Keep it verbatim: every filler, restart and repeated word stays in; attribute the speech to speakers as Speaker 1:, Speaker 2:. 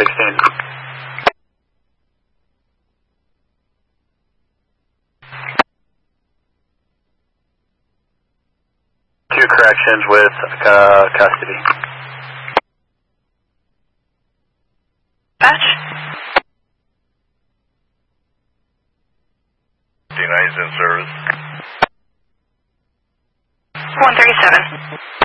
Speaker 1: sixteen. Two corrections with uh, custody.
Speaker 2: Batch.
Speaker 3: D nine is in service.
Speaker 2: one thirty-seven.